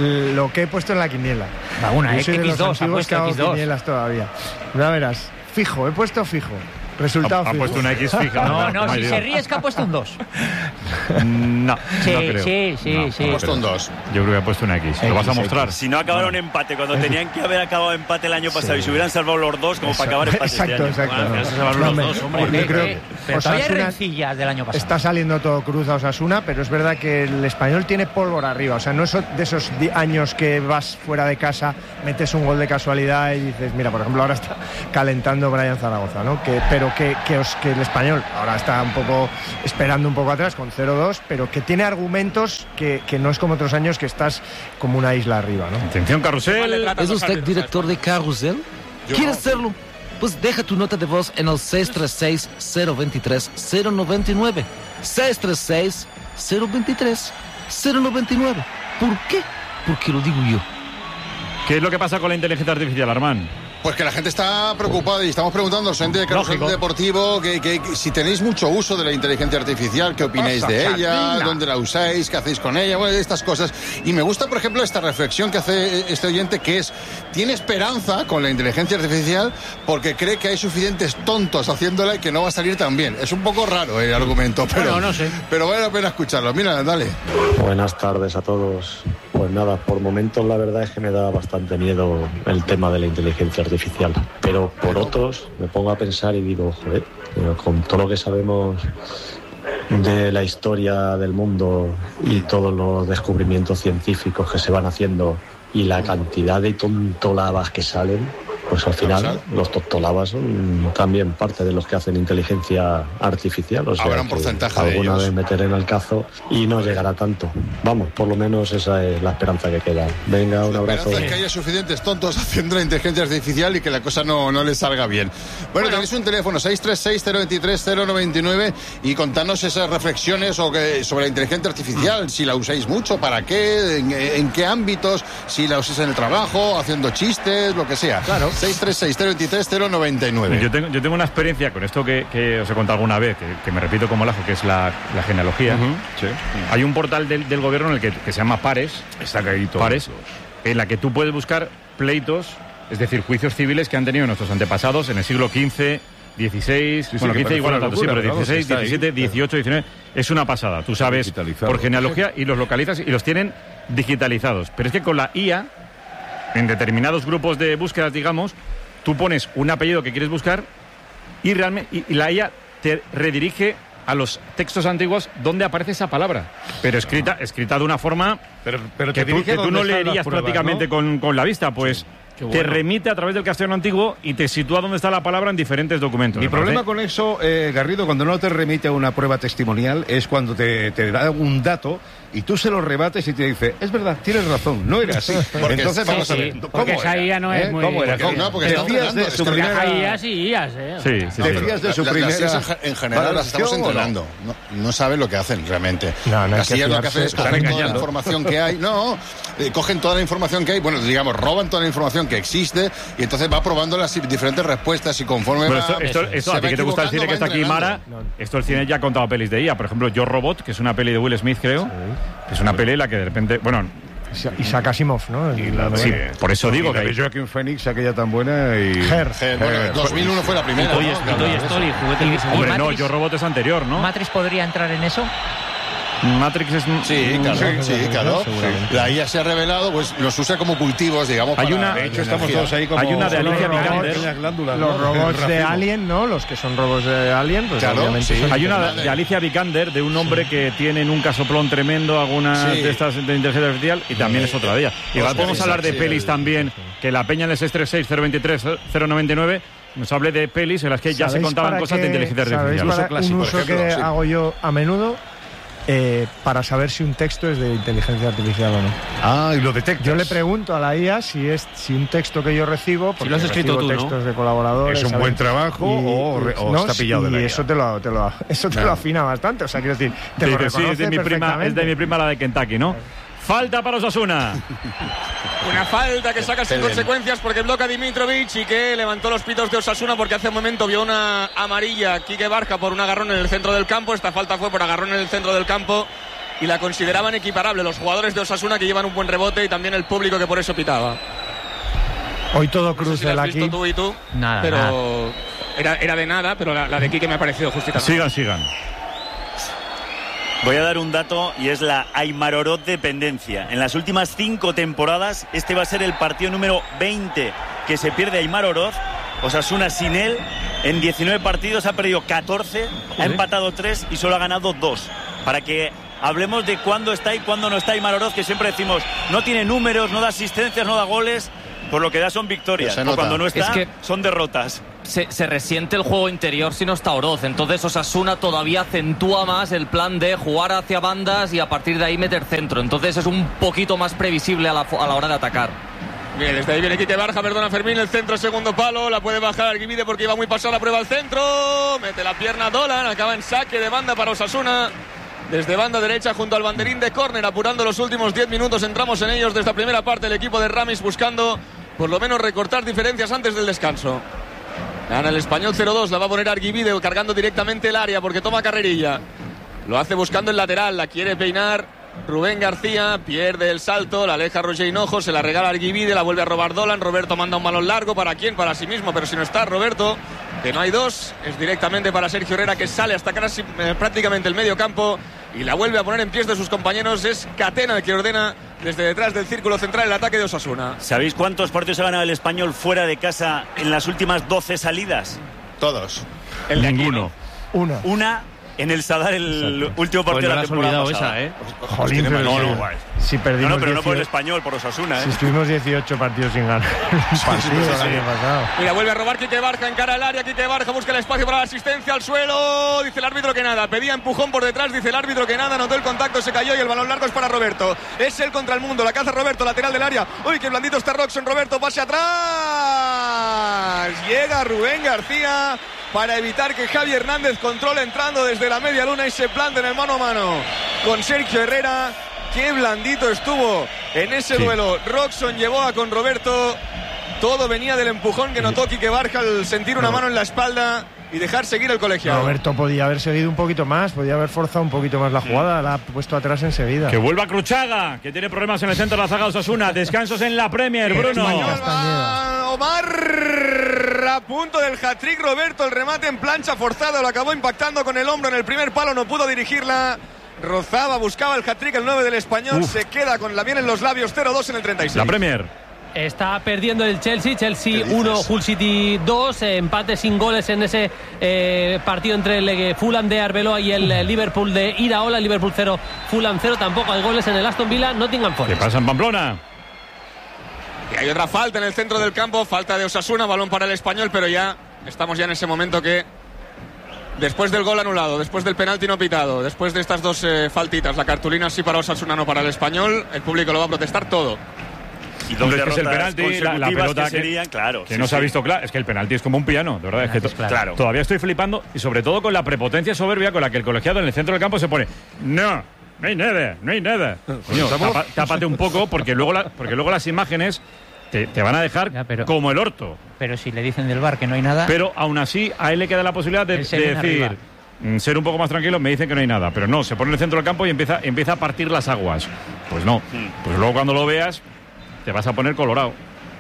lo que he puesto en la quiniela. Va, una, Yo soy de los equis dos, ha antiguos puesto que hago equis dos. quinielas todavía. Ya verás. Fijo, he puesto fijo. Resultado Ha, ha fijo. puesto una X fija. No, no, hay si duda. se ríe es que ha puesto un dos. No, Sí, no creo. sí, sí, No, sí. no Ha puesto creo. un dos. Yo creo que ha puesto una X. ¿Lo vas a mostrar? Si no acabaron empate cuando tenían que haber acabado empate el año pasado y se hubieran salvado los dos como para acabar empate Exacto, este año. exacto. Bueno, No, se salvaron no, los me- dos, hombre. yo creo, Eh, pero todavía hay rencillas del año pasado. Está saliendo todo cruz a Osasuna, pero es verdad que el Español tiene pólvora arriba. O sea, no es de esos años que vas fuera de casa, metes un gol de casualidad y dices, mira, por ejemplo, ahora está calentando Brian Zaragoza, ¿no? Que, pero que, que, os, que el Español ahora está un poco esperando un poco atrás con cero dos, pero que tiene argumentos que, que no es como otros años que estás como una isla arriba, ¿no? Atención, Carrusel. ¿Es usted director de Carrusel? ¿Quiere hacerlo? Pues deja tu nota de voz en el seis tres seis, cero dos tres, cero nueve nueve. seis tres seis, cero dos tres, cero nueve nueve. ¿Por qué? Porque lo digo yo. ¿Qué es lo que pasa con la inteligencia artificial, Armán? Pues que la gente está preocupada y estamos preguntando al gente de Carrusel Deportivo que, que, que si tenéis mucho uso de la inteligencia artificial, qué opináis de ella, dónde la usáis, qué hacéis con ella, bueno, estas cosas. Y me gusta, por ejemplo, esta reflexión que hace este oyente, que es, tiene esperanza con la inteligencia artificial porque cree que hay suficientes tontos haciéndola y que no va a salir tan bien. Es un poco raro el argumento, pero, bueno, no sé. pero vale la pena escucharlo. Mira, dale. Buenas tardes a todos. Pues nada, por momentos la verdad es que me da bastante miedo el tema de la inteligencia artificial, pero por otros me pongo a pensar y digo, joder, con todo lo que sabemos de la historia del mundo y todos los descubrimientos científicos que se van haciendo y la cantidad de tontolabas que salen, pues al final los tontolabas son también parte de los que hacen inteligencia artificial. O sea, habrá un porcentaje de alguna ellos. vez meter en el cazo y no llegará tanto. Vamos, por lo menos esa es la esperanza que queda. Venga, un La abrazo. esperanza es que haya suficientes tontos haciendo la inteligencia artificial y que la cosa no, no les salga bien. Bueno, bueno, tenéis un teléfono seis tres seis, cero dos tres, cero nueve nueve y contadnos esas reflexiones o que, sobre la inteligencia artificial, mm. si la usáis mucho, para qué, en, en qué ámbitos, si la usáis en el trabajo, haciendo chistes, lo que sea. Claro. seis tres seis, cero dos tres, cero nueve nueve. Yo tengo, yo tengo una experiencia con esto que, que os he contado alguna vez, que, que me repito como el ajo, que es la, la genealogía. Uh-huh. Sí. Hay un portal del, del gobierno en el que, que se llama Pares. Está caído. Pares, en la que tú puedes buscar pleitos, es decir, juicios civiles que han tenido nuestros antepasados en el siglo quince, dieciséis, sí, sí, bueno, quince igual a tanto, sí, pero dieciséis, diecisiete, dieciocho, diecinueve, es una pasada. Tú sabes por genealogía y los localizas y los tienen digitalizados. Pero es que con la I A, en determinados grupos de búsquedas, digamos, tú pones un apellido que quieres buscar y realmente y, y la I A te redirige a los textos antiguos donde aparece esa palabra, pero escrita escrita de una forma pero, pero que, tú, que tú no leerías pruebas, prácticamente ¿no? con, con la vista, pues... Sí. Bueno. Te remite a través del castellano antiguo y te sitúa donde está la palabra en diferentes documentos. Mi problema con eso, eh, Garrido, cuando no te remite a una prueba testimonial, es cuando te, te da un dato y tú se lo rebates y te dice, es verdad, tienes razón, no era así. Porque entonces sí, vamos sí, a ver, ¿cómo porque era? esa I A no es ¿Eh? muy... ¿Cómo era? Porque, no, porque ¿Te fías de su primera... Hay I As y I As, ¿eh? Sí, sí, ¿Te fías de su la, primera... Las I As en general las estamos entrenando. No, no saben lo que hacen realmente. No, no las I As lo que hacen es coger toda la información que hay. No, eh, cogen toda la información que hay, bueno, digamos, roban toda la información que existe y entonces va probando las diferentes respuestas y conforme bueno, va... Esto, esto, esto a ti que te gusta el cine, que está aquí Mara, esto el cine ya ha contado pelis de I A. Por ejemplo, Yo Robot, que es una peli de Will Smith, creo. Sí. Es una peli en la que de repente... Bueno... Isaac Asimov, ¿no? Y la sí, por eso digo que... de Joaquin Phoenix, aquella tan buena y... Her. Her. Bueno, dos mil uno fue la primera. Y Toy, ¿no? Toy Story, juguete y, y Hombre, no, Yo Robot es anterior, ¿no? ¿Matrix podría entrar en eso? Matrix es... Sí, claro, sí, sí, claro. La I A se ha revelado, pues los usa como cultivos, digamos, hay para una, de hecho, estamos todos ahí como... Hay una de Alicia Vikander. Los ¿no? robots de Alien, ¿no? Los que son robots de Alien, pues claro, obviamente... Sí. Hay una de Alicia Vikander, de un hombre sí. que tiene en un casoplón tremendo algunas sí. de estas de inteligencia artificial, y también sí. es otra de ellas. Igual podemos hablar de sí, pelis sí, también, sí. que la peña en el seis tres seis, cero dos tres, cero nueve nueve nos hable de pelis en las que ya se contaban cosas de inteligencia artificial. Para clásico, un uso ejemplo, que sí. hago yo a menudo... Eh, para saber si un texto es de inteligencia artificial o no. Ah, y lo detectas. Yo le pregunto a la I A si es si un texto que yo recibo, porque si lo has escrito tú, textos ¿no? de colaboradores, es un ¿sabes? buen trabajo y, o, re, o no, está pillado de la I A. Y eso te lo, te lo, eso te no. lo afina bastante. O sea, quiero decir, te sí, lo reconoce sí, es de mi prima, es de mi prima la de Kentucky, ¿no? Falta para Osasuna. Una falta que saca sin consecuencias porque bloca Dimitrovic y que levantó los pitos de Osasuna porque hace un momento vio una amarilla Quique Barja por un agarrón en el centro del campo. Esta falta fue por agarrón en el centro del campo y la consideraban equiparable los jugadores de Osasuna, que llevan un buen rebote, y también el público que por eso pitaba. Hoy todo cruz no sé si el has aquí. visto tú y tú, nada, pero nada. Era, era de nada, pero la, la de Quique me ha parecido justita. Sigan, sigan. Voy a dar un dato y es la Aimar Oroz dependencia. En las últimas cinco temporadas, este va a ser el partido número veinte que se pierde Aimar Oroz Osasuna sin él, en diecinueve partidos ha perdido catorce, ha empatado tres y solo ha ganado dos. Para que hablemos de cuándo está y cuándo no está Aimar Oroz, que siempre decimos, no tiene números, no da asistencias, no da goles, por lo que da son victorias. O cuando no está, es que son derrotas. Se, se resiente el juego interior si no está Oroz. Entonces Osasuna todavía acentúa más el plan de jugar hacia bandas y a partir de ahí meter centro. Entonces es un poquito más previsible a la, a la hora de atacar. Bien, desde ahí viene Quique Barja, perdona Fermín, el centro, segundo palo, la puede bajar Arguibide porque iba muy pasada, prueba al centro, mete la pierna Dolan, acaba en saque de banda para Osasuna, desde banda derecha junto al banderín de córner, apurando los últimos diez minutos, entramos en ellos desde la primera parte, el equipo de Ramis buscando por lo menos recortar diferencias antes del descanso. Gana el Español cero dos, la va a poner Arguibide cargando directamente el área porque toma carrerilla, lo hace buscando el lateral, la quiere peinar Rubén García, pierde el salto, la aleja Roger Hinojo, se la regala Arguibide, la vuelve a robar Dolan, Roberto manda un balón largo, ¿para quién? Para sí mismo, pero si no está Roberto, que no hay dos, es directamente para Sergio Herrera, que sale hasta casi eh, prácticamente el medio campo y la vuelve a poner en pies de sus compañeros, es Catena el que ordena desde detrás del círculo central el ataque de Osasuna. ¿Sabéis cuántos partidos ha ganado el Español fuera de casa en las últimas doce salidas? Todos. El Ninguno. Una. Una en el Sadar, el Exacto. último partido Pues no de la temporada esa, pasada. ¿eh? Jolín, pero no, sí. no, guay. Si perdimos no, no, pero no por el dieciocho Español, por Osasuna, ¿eh? Si estuvimos dieciocho partidos sin ganar un partido sí, sí, el sí. año pasado. Mira, vuelve a robar Quique Barja, encara el área, Quique Barja busca el espacio para la asistencia al suelo, dice el árbitro que nada, pedía empujón por detrás, dice el árbitro que nada, notó el contacto, se cayó y el balón largo es para Roberto, es él contra el mundo, la caza Roberto, lateral del área, uy, qué blandito está Roxon, Roberto, pase atrás, llega Rubén García para evitar que Javi Hernández controle entrando desde la media luna y se plante en el mano a mano con Sergio Herrera. Qué blandito estuvo en ese sí. duelo Roxon Yeboah con Roberto. Todo venía del empujón que notó Quique Barja al sentir una mano en la espalda y dejar seguir el colegiado. Roberto podía haber seguido un poquito más, podía haber forzado un poquito más la jugada, la ha puesto atrás enseguida. Que vuelva Cruchaga, que tiene problemas en el centro de la zaga de Osasuna. Descansos en la Premier, Bruno. Omar a punto del hat-trick, Roberto, el remate en plancha forzado, lo acabó impactando con el hombro en el primer palo, no pudo dirigirla. Rozaba, buscaba el hat-trick, el nueve del Español, Uf. se queda con la miel en los labios, cero dos en el treinta y seis. La Premier. Está perdiendo el Chelsea, Chelsea uno, Hull City dos, eh, empate sin goles en ese eh, partido entre el eh, Fulham de Arbeloa y el eh, Liverpool de Iraola, Liverpool cero, Fulham cero, tampoco hay goles en el Aston Villa, Nottingham Forest. ¿Qué pasa en Pamplona? Y hay otra falta en el centro del campo, falta de Osasuna, balón para el Español, pero ya estamos ya en ese momento que después del gol anulado, después del penalti no pitado, después de estas dos eh, faltitas, la cartulina sí para Osasuna, no para el Español, el público lo va a protestar todo. Y dos es que es el penalti, la, la pelota que, serían, claro, que sí, no sí. se ha visto claro. Es que el penalti es como un piano, de verdad. Es que to claro. Todavía estoy flipando y sobre todo con la prepotencia soberbia con la que el colegiado en el centro del campo se pone. No, no hay nada, no hay nada. Coño, tapa, tápate un poco porque luego, la, porque luego las imágenes te, te van a dejar ya, pero, como el orto. Pero si le dicen del V A R que no hay nada. Pero aún así a él le queda la posibilidad de, de decir. Arriba. Ser un poco más tranquilo, me dicen que no hay nada, pero no, se pone en el centro del campo y empieza, empieza a partir las aguas. Pues no, pues luego cuando lo veas te vas a poner colorado.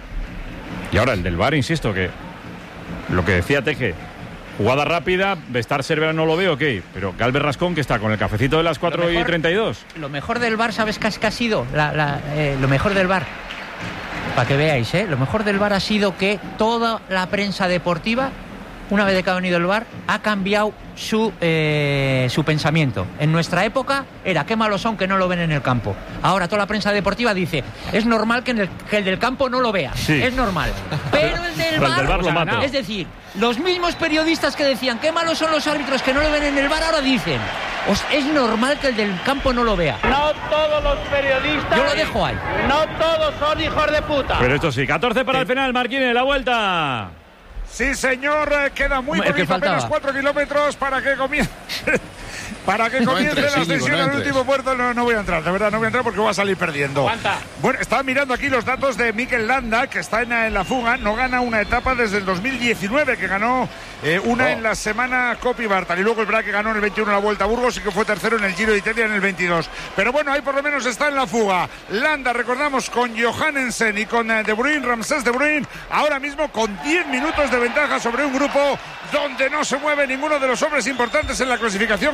Y ahora el del V A R, insisto, que lo que decía Teje, jugada rápida, Vestar Cervera no lo veo, ok, pero Galvez Rascón, que está con el cafecito de las cuatro y treinta y dos. Lo mejor del V A R, ¿sabes qué ha sido? La, la, eh, lo mejor del V A R, para que veáis, ¿eh? Lo mejor del V A R ha sido que toda la prensa deportiva, una vez de que ha venido el V A R, ha cambiado su, eh, su pensamiento. En nuestra época era qué malos son que no lo ven en el campo. Ahora toda la prensa deportiva dice es normal que, en el, que el del campo no lo vea. Sí. Es normal. Pero el del V A R, el del V A R lo mato. Es decir, los mismos periodistas que decían qué malos son los árbitros que no lo ven en el V A R, ahora dicen os, es normal que el del campo no lo vea. No todos los periodistas. Yo lo dejo ahí. No todos son hijos de puta. Pero esto sí, catorce para el final, Marquínez, la vuelta. Sí, señor, queda muy poquito, apenas cuatro kilómetros para que comience. Para que comience la sesión al último puerto. No, no voy a entrar, de verdad, no voy a entrar porque voy a salir perdiendo. ¿Cuánta? Bueno, estaba mirando aquí los datos de Mikel Landa, que está en, en la fuga. No gana una etapa desde el dos mil diecinueve, que ganó eh, una oh. en la semana Coppi Bartal. Y luego el Bra, que ganó en el veintiuno la Vuelta a Burgos y que fue tercero en el Giro de Italia en el veintidós. Pero bueno, ahí por lo menos está en la fuga. Landa, recordamos, con Johannesen y con eh, De Bruyne, Ramsés De Bruyne, ahora mismo con diez minutos de ventaja sobre un grupo donde no se mueve ninguno de los hombres importantes en la clasificación general.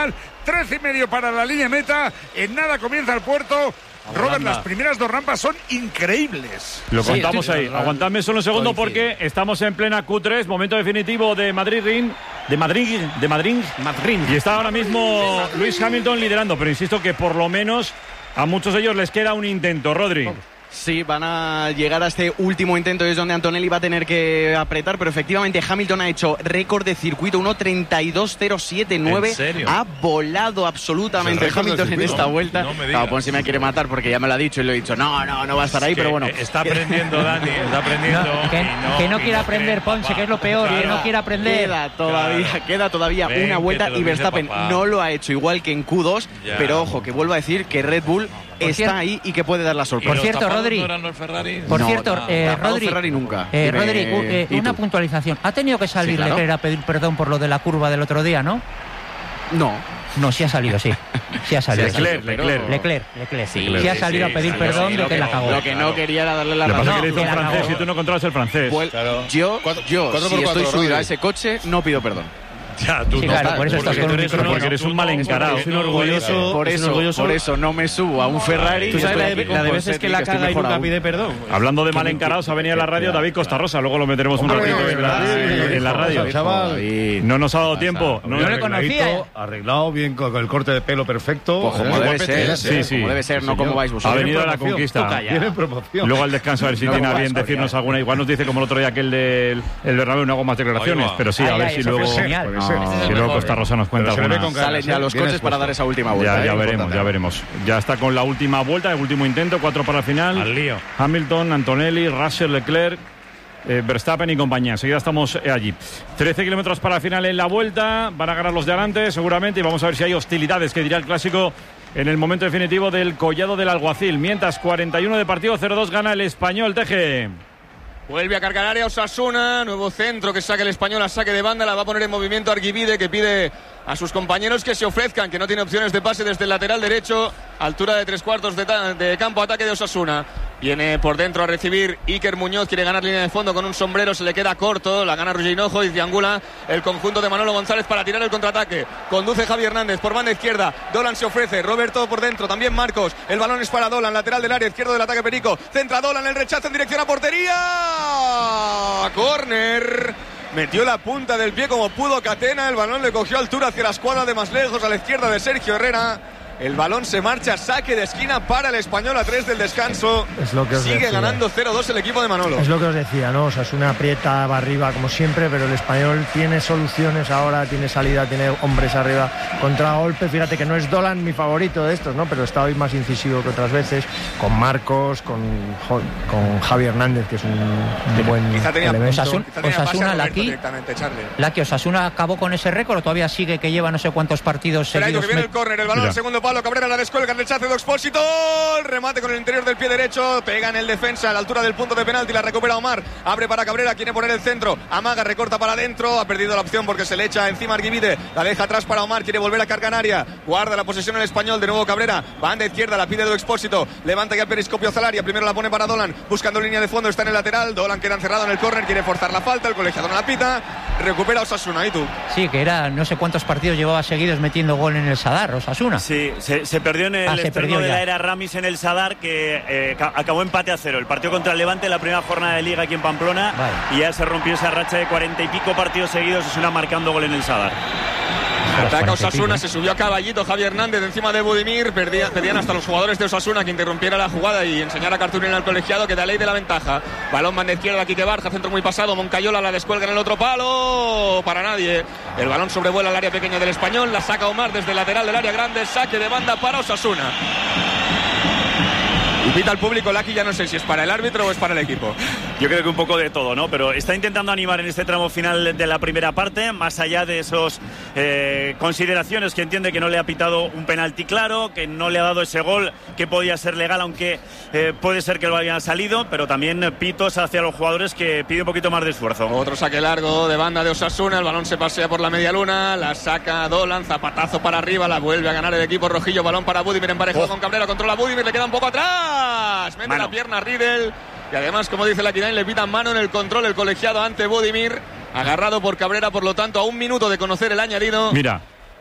español. trece y medio para la línea meta. En nada comienza el puerto. Robert, las primeras dos rampas son increíbles. Lo contamos sí, ahí. Aguantadme solo un segundo porque estamos en plena Q tres, momento definitivo de Madrid Ring, de Madrid, de Madrid, Madrid. Y está ahora mismo Lewis Hamilton liderando, pero insisto que por lo menos a muchos de ellos les queda un intento, Rodri. Sí, van a llegar a este último intento, es donde Antonelli va a tener que apretar, pero efectivamente Hamilton ha hecho récord de circuito, uno treinta y dos cero siete nueve. ¿En serio? Ha volado absolutamente Hamilton en esta vuelta. No me claro, pues si me quiere matar porque ya me lo ha dicho y lo he dicho, no, no, no va a estar ahí, es pero bueno. Está aprendiendo, Dani, está aprendiendo. No, que, no, que no quiere no aprender, Ponce, que es lo peor, claro, que no quiere aprender. Queda todavía, claro. queda todavía Ven, una vuelta y Verstappen no lo ha hecho igual que en Q dos, ya. pero ojo, que vuelvo a decir que Red Bull Por está cierto, ahí y que puede dar la sorpresa. Por cierto, Rodri. ¿No eran los Ferrari? Por No, cierto, no, eh, tapado Rodri, Ferrari nunca. eh, Dime, Rodri, uh, eh, ¿y una tú? puntualización. ¿Ha tenido que salir Sí, claro. Leclerc a pedir perdón por lo de la curva del otro día, no? No. No, sí ha salido, sí. Sí ha salido. Leclerc, sí. Leclerc. Leclerc, Leclerc. Sí, Leclerc, sí ha sí, salido sí, a pedir sí, perdón sí, de lo que que la no, cagó. Lo que no quería era darle la Lo que pasa razón. es que le hizo que un la francés cagó. y tú no controlas el francés. Pues, Claro. Yo, yo Cuatro si por estoy cuatro, subido a Rodri. ese coche, no pido perdón. Ya, tú Sí, no, claro, por eso porque estás con tú un eres micrófono. Porque eres un mal encarado. Es un orgulloso. Por es un eso, orgulloso. por eso no me subo a un Ferrari. Tú y sabes la estoy de, aquí la con de veces Ponseti, que la estoy caga y mejor nunca aún. pide perdón. Hablando de mal encarados, ha venido a la radio David Costa Rosa. Luego lo meteremos un Hombre, ratito en la, David, en la radio. chaval. No nos ha dado tiempo. No, No, le conocía. Arreglado, bien con el corte de pelo perfecto. Pues como Eh, debe guapete, ser, ¿eh? sí, sí. como debe ser, no Sí, como señor. vais Ha vosotros. venido a la promoción. conquista. Tiene promoción. Luego al descanso a ver si No, tiene a como bien vas, decirnos Coria. alguna. Igual nos dice como el otro día aquel del el Bernabéu, no hago más declaraciones. Ahí va. Pero sí, a Ay, ver ay, si eso luego, fue genial. No, Este es el si mejor, luego Costa ¿eh? Rosa nos cuenta Pero se le ve alguna. con ganas, Salen ya ¿eh? los Bien coches para expuesto. dar esa última Ya, vuelta. ya ¿eh? veremos, Importante. ya veremos. Ya está con la última vuelta, el último intento, cuatro para el final. Al lío. Hamilton, Antonelli, Russell, Leclerc, eh, Verstappen y compañía. Enseguida estamos eh, allí. trece kilómetros para el final en la vuelta. Van a ganar los de adelante seguramente y vamos a ver si hay hostilidades, que dirá el clásico en el momento definitivo del Collado del Alguacil. Mientras cuarenta y uno de partido, cero dos gana el Español. Teje. Vuelve a cargar área Osasuna, nuevo centro que saca el Español a saque de banda, la va a poner en movimiento Arguibide, que pide a sus compañeros que se ofrezcan, que no tiene opciones de pase desde el lateral derecho, altura de tres cuartos de, de campo, ataque de Osasuna. Viene por dentro a recibir Iker Muñoz, quiere ganar línea de fondo con un sombrero, se le queda corto, la gana Roger Hinojo y triangula el conjunto de Manolo González para tirar el contraataque. Conduce Javi Hernández por banda izquierda, Dolan se ofrece, Roberto por dentro, también Marcos, el balón es para Dolan, lateral del área izquierdo del ataque Perico, centra Dolan, el rechazo en dirección a portería, córner. Metió la punta del pie como pudo Catena, el balón le cogió altura hacia la escuadra de más lejos, a la izquierda de Sergio Herrera. El balón se marcha, saque de esquina para el Español a tres del descanso. Es lo que os Sigue decía. ganando cero dos el equipo de Manolo. Es lo que os decía, ¿no? Osasuna aprieta, va arriba como siempre, pero el Español tiene soluciones ahora, tiene salida, tiene hombres arriba, contragolpe. Fíjate que no es Dolan mi favorito de estos, ¿no? Pero está hoy más incisivo que otras veces, con Marcos, con, con Javi Hernández, que es un, un buen Quizá tenía, elemento. Osasun- quizá tenía pase a Osasuna, Roberto Laki, directamente, Charlie. la que Osasuna acabó con ese récord o todavía sigue, que lleva no sé cuántos partidos Espera, que seguidos. viene met- el córner, el balón al segundo palo, Cabrera la descuelga, el rechazo de Expósito, el remate con el interior del pie derecho, pega en el defensa a la altura del punto de penalti, la recupera Omar, abre para Cabrera, quiere poner el centro, amaga, recorta para adentro, ha perdido la opción porque se le echa encima Arguibide, la deja atrás para Omar, quiere volver a cargar en área, guarda la posesión el Español, de nuevo Cabrera, banda izquierda, la pide de Expósito, levanta ya Periscopio Zalaria, primero la pone para Dolan, buscando línea de fondo, está en el lateral, Dolan queda encerrado en el córner, quiere forzar la falta, el colegiador no la pita, recupera Osasuna, ¿y tú? Sí, que era no sé cuántos partidos llevaba seguidos metiendo gol en el Sadar, Osasuna. Sí, se, se perdió en el Ah, se estreno perdió de ya. la era Ramis en el Sadar, que eh, ca- acabó empate a cero. El partido contra el Levante en la primera jornada de Liga aquí en Pamplona. Vale. Y ya se rompió esa racha de cuarenta y pico partidos seguidos, Osasuna marcando gol en el Sadar. Ataca Osasuna, se subió a caballito Javi Hernández encima de Budimir, perdía, pedían hasta los jugadores de Osasuna que interrumpiera la jugada y enseñara a Cartulina al colegiado que da ley de la ventaja. Balón banda izquierda, Quique Barja, centro muy pasado, Moncayola la descuelga en el otro palo, para nadie. El balón sobrevuela el área pequeña del Español, la saca Omar desde el lateral del área grande, saque de banda para Osasuna. Y pita al público, Laki, ya no sé si es para el árbitro o es para el equipo. Yo creo que un poco de todo, ¿no? Pero está intentando animar en este tramo final de la primera parte, más allá de esas eh, consideraciones que entiende que no le ha pitado un penalti claro, que no le ha dado ese gol que podía ser legal, aunque eh, puede ser que lo haya salido, pero también eh, pitos hacia los jugadores que pide un poquito más de esfuerzo. Otro saque largo de banda de Osasuna, el balón se pasea por la media luna, la saca Dolan, zapatazo para arriba, la vuelve a ganar el equipo rojillo, balón para Budimir emparejado oh. con Cabrera, controla Budimir, le queda un poco atrás, mete Mano. la pierna a Riedel. Y además, como dice la Quirain, le pitan mano en el control el colegiado ante Budimir. Agarrado por Cabrera, por lo tanto, a un minuto de conocer el añadido. Mira,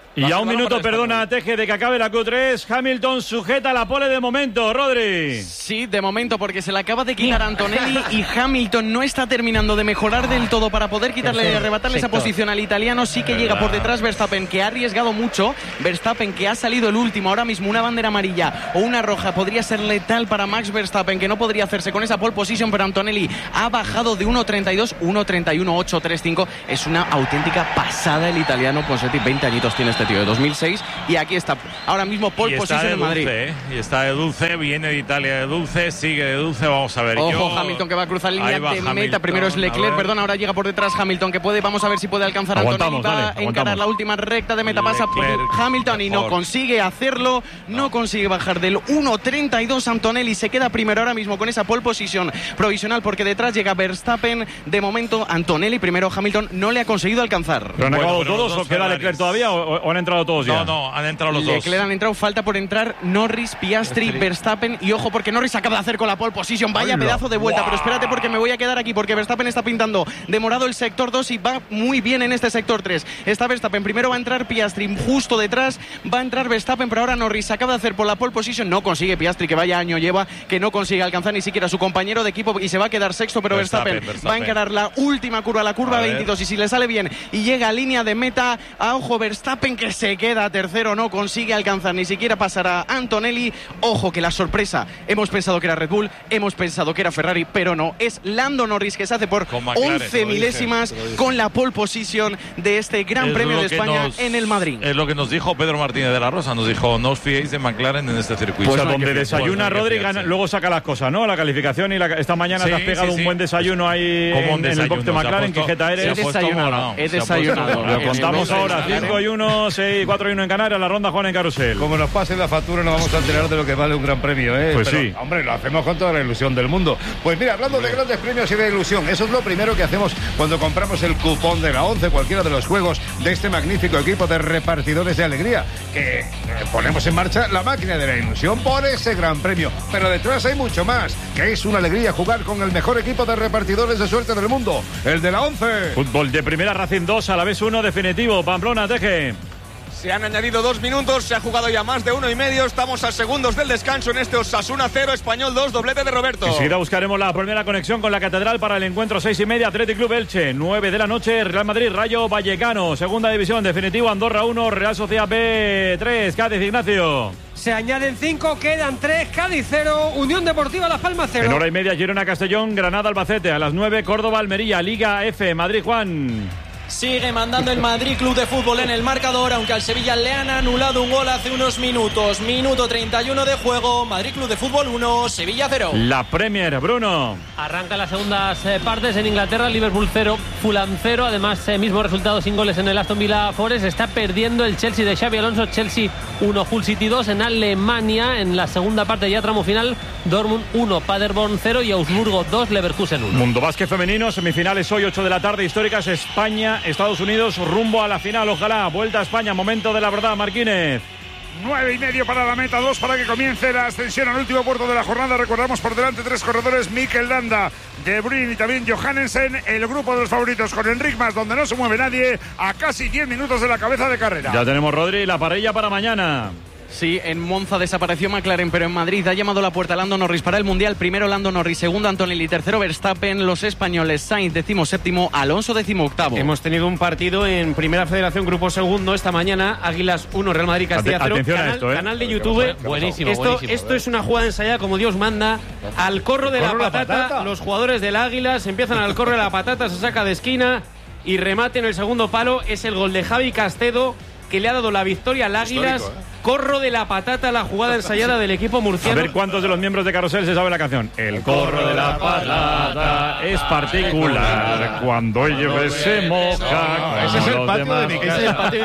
Y a un minuto, perdona, Teje, de que acabe la Q tres. Hamilton sujeta la pole de momento, Rodri. Sí, de momento, porque se la acaba de quitar Antonelli y Hamilton no está terminando de mejorar del todo para poder quitarle y arrebatarle esa posición al italiano. Sí que llega por detrás Verstappen, que ha arriesgado mucho. Verstappen, que ha salido el último. Ahora mismo una bandera amarilla o una roja podría ser letal para Max Verstappen, que no podría hacerse con esa pole position, pero Antonelli ha bajado de uno treinta y dos, uno treinta y uno, ocho treinta y cinco. Es una auténtica pasada el italiano. Ponsetti, veinte añitos tiene este tío, de dos mil seis, y aquí está ahora mismo pole position en Madrid. Dulce, ¿eh? Y está de dulce, viene de Italia de dulce, sigue de dulce, vamos a ver. Ojo, Yo... Hamilton, que va a cruzar línea de Hamilton, meta. Primero es Leclerc, perdón, ahora llega por detrás Hamilton, que puede, vamos a ver si puede alcanzar a Antonelli. Va a encarar la última recta de meta, pasa por Hamilton y no consigue hacerlo, no consigue bajar del uno treinta y dos. Antonelli se queda primero ahora mismo con esa pole position provisional, porque detrás llega Verstappen. De momento Antonelli primero, Hamilton no le ha conseguido alcanzar. ¿Pero han bueno, acabado todos o queda Leclerc todavía o, o han entrado todos ya? No, no, han entrado los Leclerc dos. han entrado, falta por entrar Norris, Piastri, Verstappen, y ojo porque Norris acaba de hacer con la pole position, vaya Hola. pedazo de vuelta, Wow. pero espérate porque me voy a quedar aquí, porque Verstappen está pintando de morado el sector dos y va muy bien en este sector tres. Está Verstappen, primero va a entrar Piastri, justo detrás va a entrar Verstappen, pero ahora Norris acaba de hacer por la pole position, no consigue Piastri, que vaya año lleva, que no consigue alcanzar ni siquiera a su compañero de equipo y se va a quedar sexto, pero Verstappen, Verstappen, Verstappen. va a encarar la última curva, la curva veintidós, y si le sale bien y llega a línea de meta, a ojo Verstappen, que se queda tercero, no consigue alcanzar ni siquiera pasar a Antonelli. Ojo que la sorpresa, hemos pensado que era Red Bull, hemos pensado que era Ferrari, pero no, es Lando Norris, que se hace por McLaren, once milésimas dije, con la pole position de este Gran Es Premio lo de que España nos- en el Madrid. Es lo que nos dijo Pedro Martínez de la Rosa, nos dijo, no os fiéis de McLaren en este circuito. Pues No hay donde que desayuna fiarse, no hay que Rodri, fiarse. gana- luego saca las cosas, ¿no? La calificación y la, esta mañana Sí, te has pegado sí, un sí. buen desayuno ahí Como un en, en el box de desayuno, se ha McLaren. ¿Qué puesto- jeta eres? se ha puesto desayunado, morado, he se ha puesto desayunado. morado. Lo contamos En el ahora, box de cinco y uno, seis, cuatro y uno en Canarias, la ronda Juan en Carusel. Como nos pase la factura, nos vamos a enterar de lo que vale un gran premio, ¿eh? Pues Pero, sí. Hombre, lo hacemos con toda la ilusión del mundo. Pues mira, hablando de grandes premios y de ilusión, eso es lo primero que hacemos cuando compramos el cupón de la once, cualquiera de los juegos de este magnífico equipo de repartidores de alegría, que eh, ponemos en marcha la máquina de la ilusión por ese gran premio. Pero detrás hay mucho más, que es una alegría jugar con el mejor equipo de repartidores de suerte del mundo, el de la once. Fútbol de primera, Racing dos, a la vez uno definitivo. Pamplona, Teje. Se han añadido dos minutos, se ha jugado ya más de uno y medio. Estamos a segundos del descanso en este Osasuna cero, Español dos, doblete de Roberto. Enseguida buscaremos la primera conexión con la Catedral para el encuentro seis y media, Athletic Club Elche, nueve de la noche, Real Madrid, Rayo Vallecano, segunda división, definitivo, Andorra uno, Real Sociedad B tres, Cádiz, Ignacio. Se añaden cinco, quedan tres, Cádiz cero, Unión Deportiva Las Palmas cero. En hora y media, Girona Castellón, Granada Albacete, a las nueve, Córdoba Almería, Liga F, Madrid Juan. Sigue mandando el Madrid Club de Fútbol en el marcador, aunque al Sevilla le han anulado un gol hace unos minutos. Minuto treinta y uno de juego, Madrid Club de Fútbol uno, Sevilla cero. La Premier, Bruno. Arranca las segundas eh, partes en Inglaterra, Liverpool cero, Fulham cero, además eh, mismo resultado sin goles en el Aston Villa Forest. Está perdiendo el Chelsea de Xabi Alonso, Chelsea uno, Hull City dos. En Alemania, en la segunda parte ya tramo final, Dortmund uno, Paderborn cero y Augsburgo dos, Leverkusen uno. Mundo Básquet femenino, semifinales hoy, ocho de la tarde, históricas, España, Estados Unidos, rumbo a la final, ojalá, vuelta a España, momento de la verdad, Marquínez. Nueve y medio para la meta, dos para que comience la ascensión al último puerto de la jornada. Recordamos por delante tres corredores, Mikel Landa, De Bruyne y también Johannesen. El grupo de los favoritos con Enric Mas, donde no se mueve nadie, a casi diez minutos de la cabeza de carrera. Ya tenemos, Rodri, la parrilla para mañana. Sí, en Monza desapareció McLaren, pero en Madrid ha llamado a la puerta Lando Norris para el Mundial. Primero Lando Norris, segundo Antonelli, tercero Verstappen. Los españoles, Sainz décimo séptimo, Alonso décimo octavo. Hemos tenido un partido en Primera Federación, grupo segundo, esta mañana. Águilas uno, Real Madrid Castilla cero. Atención a Canal, esto, ¿eh? canal de YouTube. Buenísimo, esto, buenísimo. Esto es una jugada ensayada como Dios manda. Al corro de la Corro la patata, patata. los jugadores del Águilas empiezan al corro de la patata, se saca de esquina y remate en el segundo palo. Es el gol de Javi Castedo, que le ha dado la victoria al Águilas. Histórico, ¿eh? Corro de la patata, la jugada ensayada del equipo A murciano. ver cuántos de los miembros de Carrusel se sabe la canción. El corro de la patata es particular cuando llueve se moja. Ese es el Los patio de demás- mi Ese es el casa. patio.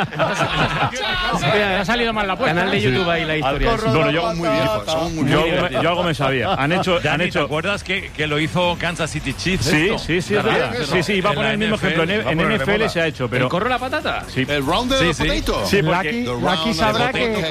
Mira, ha salido mal la puesta. Canal de YouTube ahí la historia. corro Bueno, de yo, la muy bien, patata. Son muy yo, bien. yo algo me sabía. Han hecho, han Dani, ¿te hecho. acuerdas que, que lo hizo Kansas City Chiefs? Sí, esto? sí, sí, es ¿Verdad? verdad. Sí, sí, iba a En poner la el mismo N F L. ejemplo. En, Va a en poner de N F L moda. se ha hecho, pero ¿El corro de la patata? sí. El round de Sí, la sí. potato. Sí, porque Lucky, The Lucky round sabrá of the que potato.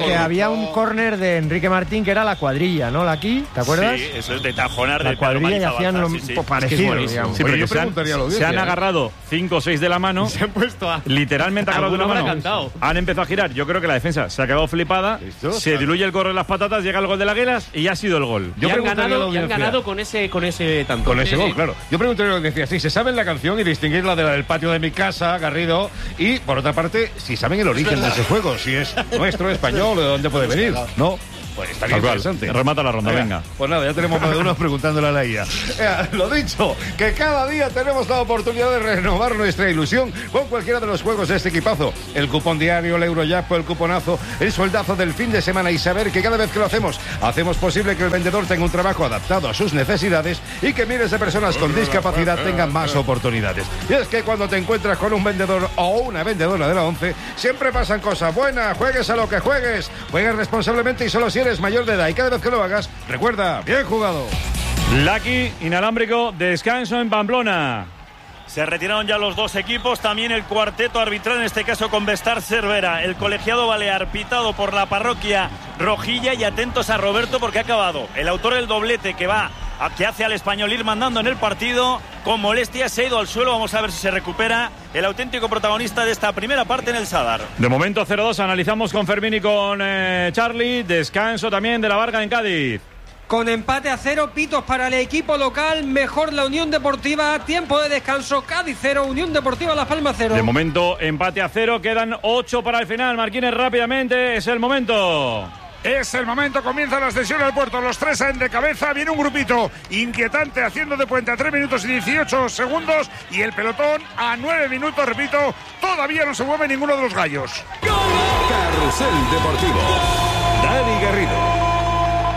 que había un córner de Enrique Martín que era la cuadrilla, ¿no? La aquí, ¿te acuerdas? Sí, eso es de tajonar la de cuadrilla y hacían lo sí, sí. parecido, es digamos. sí, pero yo se han, se han agarrado cinco o seis de la mano. Se han puesto a... Literalmente agarrado de la mano. Cantado. Han empezado a girar. Yo creo que la defensa se ha quedado flipada. Se diluye el corro en las patatas, llega el gol de la Guelas y ha sido el gol. Yo y han ganado, y han ganado con ese, con ese tanto. Con ese sí, gol, sí. claro. Yo preguntaría lo que decía, si se saben la canción y distinguir la de la del patio de mi casa, Garrido, y por otra parte, si saben el origen de ese juego, si es nuestro, español, de dónde puede venir, ¿no? Pues estaría interesante. Remata la ronda, venga. Pues nada, ya tenemos más de uno preguntándole a la I A. Eh, lo dicho, que cada día tenemos la oportunidad de renovar nuestra ilusión con cualquiera de los juegos de este equipazo. El cupón diario, el Eurojackpot, el cuponazo, el sueldazo del fin de semana y saber que cada vez que lo hacemos, hacemos posible que el vendedor tenga un trabajo adaptado a sus necesidades y que miles de personas con discapacidad tengan más oportunidades. Y es que cuando te encuentras con un vendedor o una vendedora de la ONCE, siempre pasan cosas buenas. Juegues a lo que juegues, juegues responsablemente y solo si eres mayor de edad, y cada vez que lo hagas, recuerda, bien jugado. Lucky, inalámbrico, descanso en Pamplona. Se retiraron ya los dos equipos, también el cuarteto arbitral, en este caso con Bestar Cervera, el colegiado balear pitado por la parroquia Rojilla, y atentos a Roberto porque ha acabado el autor del doblete que va a, que hace al Español ir mandando en el partido, con molestias se ha ido al suelo. Vamos a ver si se recupera el auténtico protagonista de esta primera parte en el Sadar. De momento cero dos, analizamos con Fermín y con eh, Charlie. Descanso también de la Varga en Cádiz. Con empate a cero, pitos para el equipo local, mejor la Unión Deportiva, tiempo de descanso, Cádiz cero, Unión Deportiva Las Palmas cero. De momento empate a cero, quedan ocho para el final. Marquínez, rápidamente, es el momento. Es el momento, comienza la extensión al puerto, los tres en de cabeza, viene un grupito inquietante haciendo de puente a tres minutos y dieciocho segundos y el pelotón a nueve minutos, repito, todavía no se mueve ninguno de los gallos. Carrusel Deportivo, Dani Garrido.